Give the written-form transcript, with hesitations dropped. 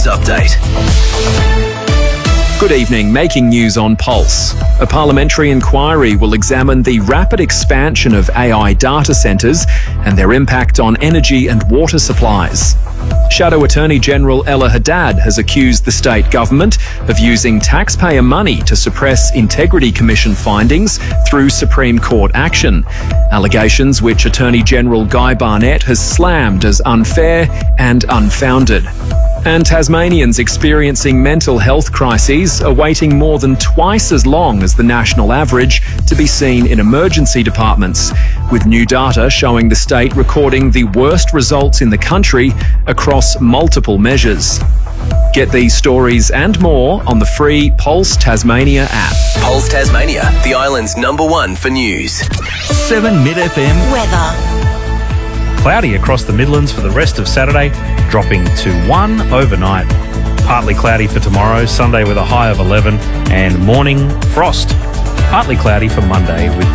Update. Good evening. Making news on Pulse. A parliamentary inquiry will examine the rapid expansion of AI data centres and their impact on energy and water supplies. Shadow Attorney General Ella Haddad has accused the state government of using taxpayer money to suppress Integrity Commission findings through Supreme Court action. Allegations which Attorney General Guy Barnett has slammed as unfair and unfounded. And Tasmanians experiencing mental health crises are waiting more than twice as long as the national average to be seen in emergency departments, with new data showing the state recording the worst results in the country across multiple measures. Get these stories and more on the free Pulse Tasmania app. Pulse Tasmania, the island's #1 for news. 7 Mid FM. Weather. Cloudy across the Midlands for the rest of Saturday, dropping to 1 overnight. Partly cloudy for tomorrow, Sunday with a high of 11, and morning frost. Partly cloudy for Monday with